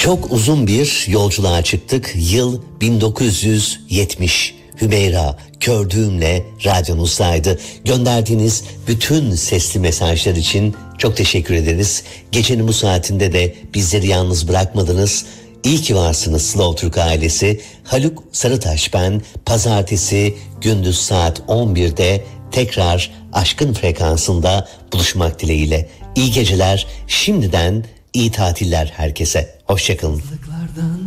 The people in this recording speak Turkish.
Çok uzun bir yolculuğa çıktık. Yıl 1970. Hümeyra Kördüğümle radyonuzdaydı. Gönderdiğiniz bütün sesli mesajlar için çok teşekkür ederiz. Gecenin bu saatinde de bizleri yalnız bırakmadınız. İyi ki varsınız Slow Türk ailesi. Haluk Sarıtaş ben. Pazartesi gündüz saat 11'de tekrar Aşkın Frekansı'nda buluşmak dileğiyle. İyi geceler, şimdiden iyi tatiller herkese. Hoşçakalın.